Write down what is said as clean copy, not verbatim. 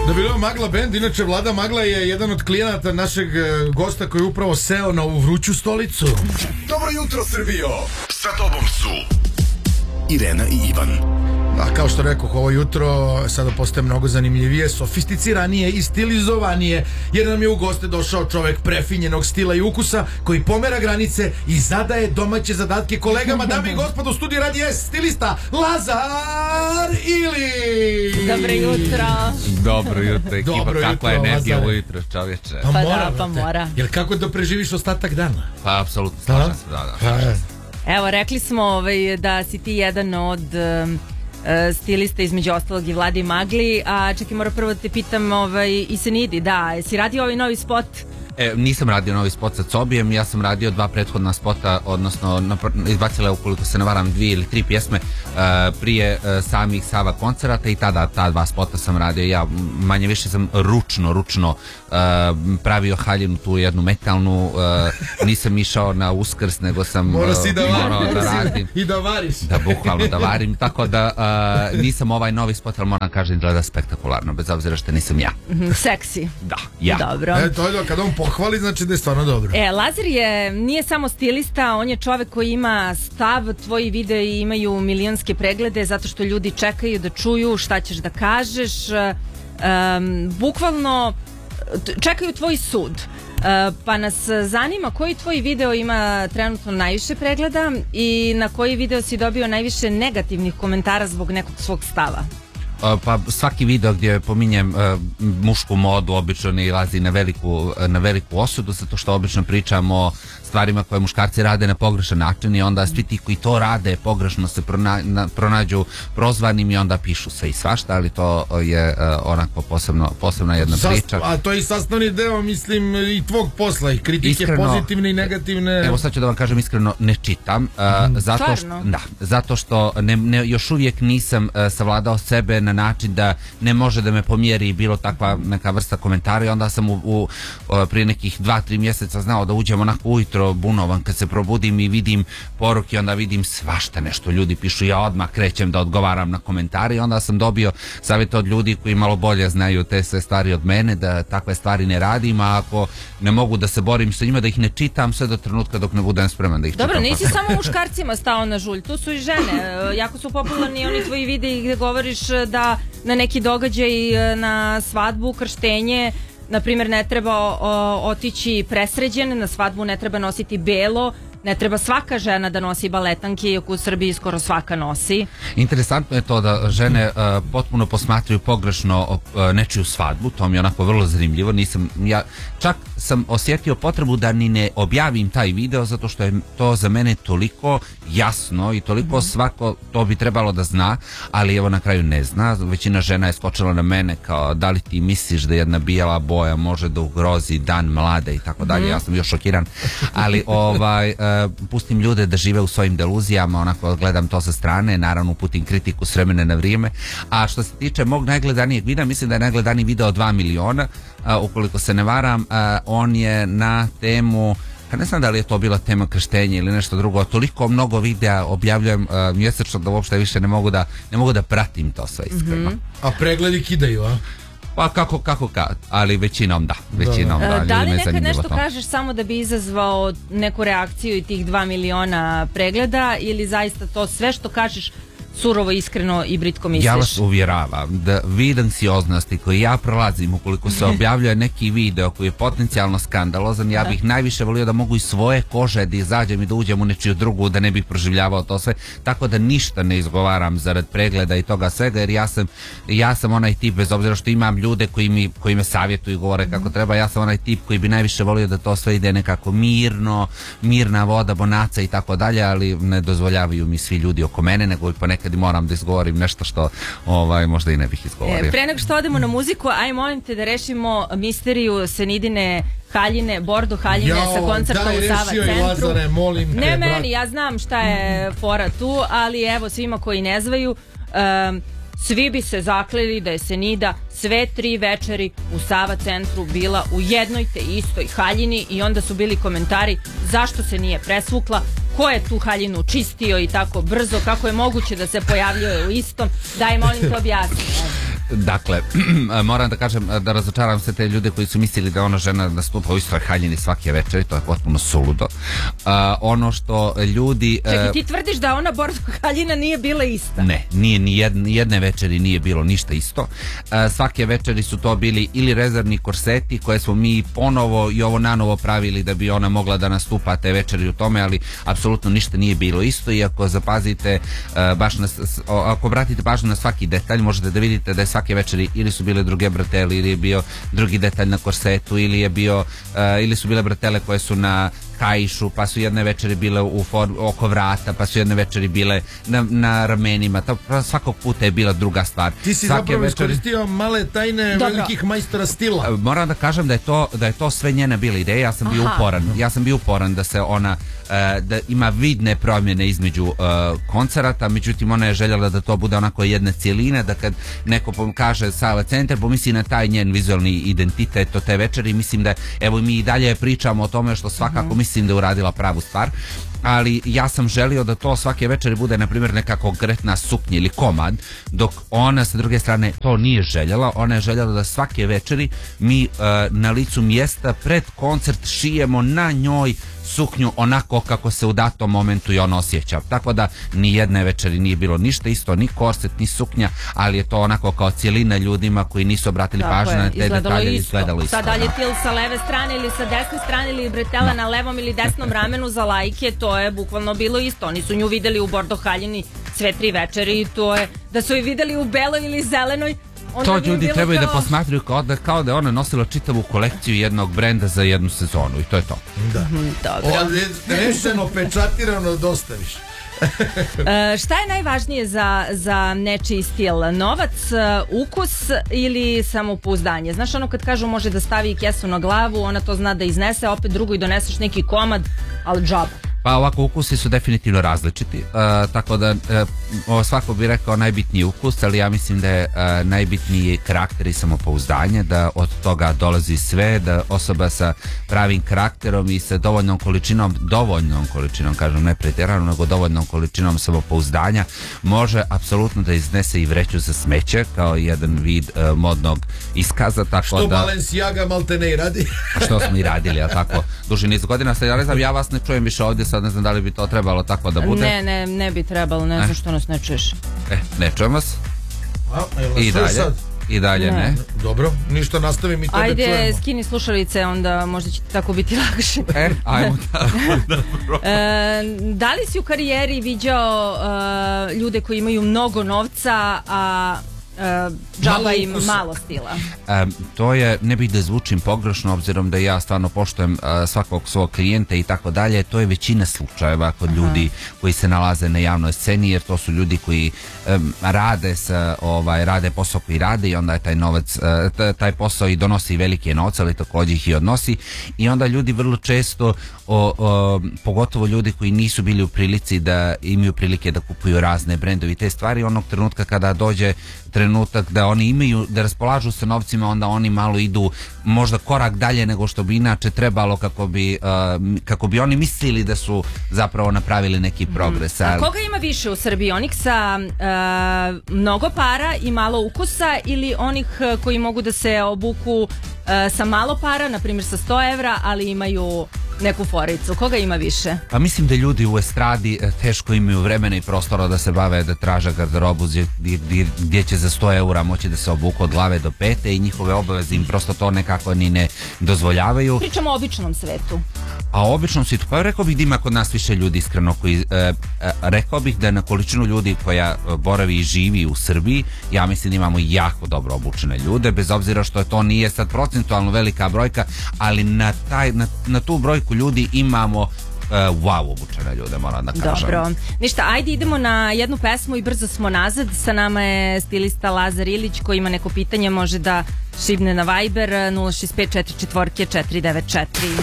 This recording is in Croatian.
Da bi bilo Magla Band, inače Vlada Magla je jedan od klijenata našeg gosta koji je upravo seo na ovu vruću stolicu. Dobro jutro, Srbijo! Sa tobom su Irena i Ivan. A kao što rekoh, ovo jutro sada postaje mnogo zanimljivije, sofisticiranije i stilizovanije, jer nam je u goste došao čovek prefinjenog stila i ukusa koji pomera granice i zadaje domaće zadatke kolegama. Dame i gospodo, u studiju radi je stilista Lazar Ilić. Dobro jutro. Dobro jutro, ekipa. Dobro Kakva je jutro, energija Lazare. ovo jutro, čovječe? Pa Pa mora, da, pa brate. mora. Jel kako da preživiš ostatak dana? Pa apsolutno slažem se, da. Pa, Evo, rekli smo da si ti jedan od stilista, između ostalog i Vladi Magli, a čekaj, moram prvo da te pitam i Senidi, da, jesi radio ovaj novi spot? Nisam radio novi spot sa Cobijem, ja sam radio 2 prethodna spota, odnosno izbacila, ukoliko se ne varam, 2 ili 3 pjesme prije samih Sava koncerata i tada ta 2 spota sam radio. Ja manje više sam ručno pravio haljinu, tu jednu metalnu, nisam išao na Uskrs, nego sam mora si morao da radim. I da variš. Da, bukvalno da varim, tako da nisam ovaj novi spot, ali moram kažem gleda spektakularno, bez obzira što nisam ja. Seksi. Da, ja. Dobro. To je kad on pohvali, znači da je stvarno dobro. Lazar nije samo stilista, on je čovek koji ima stav, tvoji videi imaju milionske preglede zato što ljudi čekaju da čuju šta ćeš da kažeš, bukvalno čekaju tvoj sud. Pa nas zanima koji tvoj video ima trenutno najviše pregleda i na koji video si dobio najviše negativnih komentara zbog nekog svog stava. Pa svaki video gdje pominjem mušku modu obično nailazi na veliku osudu, zato što obično pričamo o stvarima koje muškarci rade na pogrešan način i onda svi ti koji to rade pogrešno se pronađu prozvanim i onda pišu sve i svašta, ali to je onako posebna jedna priča. A to je i sastavni deo, mislim, i tvog posla, i kritike iskreno, pozitivne i negativne. Evo sad ću da vam kažem iskreno, ne čitam, zato što još uvijek nisam savladao sebe na način da ne može da me pomjeri bilo takva neka vrsta komentara i onda sam prije nekih 2-3 mjeseca znao da uđem onako ujutro bunovan kad se probudim i vidim poruke, onda vidim svašta nešto ljudi pišu, ja odmah krećem da odgovaram na komentare i onda sam dobio savjete od ljudi koji malo bolje znaju te sve stvari od mene, da takve stvari ne radim, a ako ne mogu da se borim sa njima, da ih ne čitam sve do trenutka dok ne budem spreman da ih čitam. Dobro, nisi samo muškarcima stao na žulj, tu su i žene, jako su popularni oni tvoji videi gdje govoriš da na neki događaj, na svadbu, krštenje, na primjer, ne treba otići presređen, na svadbu ne treba nositi belo, ne treba svaka žena da nosi baletanke, iako u Srbiji skoro svaka nosi. Interesantno je to da žene potpuno posmatraju pogrešno nečiju svadbu, to mi je onako vrlo zanimljivo. Čak sam osjetio potrebu da ni ne objavim taj video, zato što je to za mene toliko jasno i toliko svako to bi trebalo da zna, ali evo na kraju ne zna. Većina žena je skočila na mene kao da li ti misliš da jedna bijela boja može da ugrozi dan mlade i tako dalje. Ja sam još šokiran, ali pustim ljude da žive u svojim deluzijama, onako gledam to sa strane, naravno uputim kritiku s vremena na vrijeme. A što se tiče mog najgledanijeg videa, mislim da je najgledaniji video 2 miliona, ukoliko se ne varam, on je na temu, ne znam da li je to bila tema krštenja ili nešto drugo, toliko mnogo videa objavljujem mjesečno da uopšte više ne mogu da pratim to sve iskreno. A pregledi kidaju, a? Pa kako, ali većinom da. Da li nekad nešto kažeš samo da bi izazvao neku reakciju i tih 2 miliona pregleda ili zaista to sve što kažeš surovo, iskreno i britko misliš? Ja vas uvjeravam da vid anksioznosti koji ja prolazim ukoliko se objavljuje neki video koji je potencijalno skandalozan, ja bih najviše volio da mogu iz svoje kože da izađem i da uđem u nečiju drugu, da ne bih proživljavao to sve, tako da ništa ne izgovaram zarad pregleda i toga svega, jer ja sam onaj tip, bez obzira što imam ljude koji me savjetuju i govore kako treba, ja sam onaj tip koji bi najviše volio da to sve ide nekako mirna voda, bonaca i tako dalje, ali ne dozvoljavaju mi svi ljudi oko mene, nego ponekad i moram da izgovorim nešto što možda i ne bih izgovorio. Pre nego što odemo na muziku, aj molim te da rešimo misteriju Senidine haljine, bordo haljine sa koncerta u Sava centru. Lazare, molim te, ne meni, ja znam šta je fora tu, ali evo svima koji ne znaju, svi bi se zakleli da je Senida sve 3 večeri u Sava centru bila u jednoj te istoj haljini i onda su bili komentari zašto se nije presvukla, ko je tu haljinu čistio i tako brzo, kako je moguće da se pojavljuje u istom. Daj, molim te, objasni. Dakle, moram da kažem da razočaram se te ljude koji su mislili da ona žena nastupa u istoj haljini svake večeri, to je potpuno suludo. Ono što ljudi... Čekaj, ti tvrdiš da ona bordo haljina nije bila ista? Ne, nije ni jedne večeri nije bilo ništa isto. Svake večeri su to bili ili rezervni korseti koje smo mi ponovo i ovo nanovo pravili da bi ona mogla da nastupa te večeri u tome, ali apsolutno ništa nije bilo isto i ako zapazite, ako obratite pažnju na svaki detalj, možete da vidite da je svake večeri ili su bile druge bretele ili je bio drugi detalj na korsetu ili su bile bretele koje su na kaišu, pa su jedne večeri bile oko vrata, pa su jedne večeri bile na ramenima, svakog puta je bila druga stvar. Ti si zapravo iskoristio male tajne velikih majstora stila. Moram da kažem da je to sve njena bila ideja, ja sam bio uporan da se ona da ima vidne promjene između koncerata, međutim ona je željela da to bude onako jedna cijelina, da kad neko kaže Sava centar, pomisli na taj njen vizualni identitet od te večeri. Mislim da, evo mi i dalje pričamo o tome što svakako mislim da je uradila pravu stvar, ali ja sam želio da to svake večeri bude na primjer neka konkretna suknja ili komad, dok ona sa druge strane to nije željela. Ona je željela da svake večeri mi na licu mjesta pred koncert šijemo na njoj suknju onako kako se u datom momentu i ona osjeća. Tako da ni jedne večeri nije bilo ništa isto, ni korset, ni suknja, ali je to onako kao cijelina ljudima koji nisu obratili pažnju na te detalje, izgledalo isto. Sad dalje til sa leve strane ili sa desne strane ili bretela na levom ili desnom ramenu za lajke, to je bukvalno bilo isto. Oni su nju videli u bordo haljini sve 3 večeri i to je da su je videli u beloj ili zelenoj. To ljudi trebaju da posmatraju kao da je ona nosila čitavu kolekciju jednog brenda za jednu sezonu i to je to. Da. Dobro. Rešeno, pečatirano, dostaviš. Šta je najvažnije za nečiji stil? Novac, ukus ili samopouzdanje? Znaš ono kad kažu može da stavi kesu na glavu, ona to zna da iznese, opet drugo i doneseš neki komad, ali džaba. Pa ovako, ukusi su definitivno različiti, tako da svako bi rekao najbitniji ukus, ali ja mislim da je najbitniji karakter i samopouzdanje, da od toga dolazi sve, da osoba sa pravim karakterom i sa dovoljnom količinom, kažem ne pretjerano, nego dovoljnom količinom samopouzdanja može apsolutno da iznese i vreću za smeće kao jedan vid modnog iskaza, tako što da... Balenciaga malte ne i radi. Što smo i radili, a tako, duži niz godina, sad ja ne znam, ja vas ne čujem više ovdje, sad ne znam da li bi to trebalo tako da bude. Ne bi trebalo, ne znam što nas ne čuješ. Ne čujem vas. I dalje ne. Dobro, ništa, nastavim i tebe čujemo. Ajde, skini slušalice, onda možda će ti tako biti lakše. Ajmo da li si u karijeri viđao ljude koji imaju mnogo novca, a džaba im malo stila? To je, ne bih da zvučim pogrešno, obzirom da ja stvarno poštujem svakog svog klijenta i tako dalje, to je većina slučajeva kod ljudi koji se nalaze na javnoj sceni, jer to su ljudi koji rade posao koji rade i onda je taj novac, taj posao i donosi velike novce, ali također ih i odnosi, i onda ljudi vrlo često, pogotovo ljudi koji nisu bili u prilici da imaju prilike da kupuju razne brendovi i te stvari, onog trenutka kada dođe trenutak da oni imaju, da raspolažu sa novcima, onda oni malo idu možda korak dalje nego što bi inače trebalo, kako bi oni mislili da su zapravo napravili neki progres. A koga ima više u Srbiji? Onih sa mnogo para i malo ukusa ili onih koji mogu da se obuku sa malo para, na primjer sa 100 evra, ali imaju neku foricu? Koga ima više? Pa mislim da ljudi u estradi teško imaju vremena i prostora da se bave, da traže garderobu gdje će za 100 eura moći da se obuku od glave do pete i njihove obaveze im prosto to nekako ni ne dozvoljavaju. Pričamo o običnom svetu. A o običnom svijetu, pa rekao bih da ima kod nas više ljudi iskreno koji, rekao bih da na količinu ljudi koja boravi i živi u Srbiji, ja mislim da imamo jako dobro obučene ljude, bez obzira što to nije sad procentualno velika brojka, ali na tu brojku ljudi imamo wow obučene ljude, moram da kažem. Dobro, ništa, ajde idemo na jednu pesmu i brzo smo nazad. Sa nama je stilista Lazar Ilić, koji ima neko pitanje, može da šibne na Viber 065 44 494.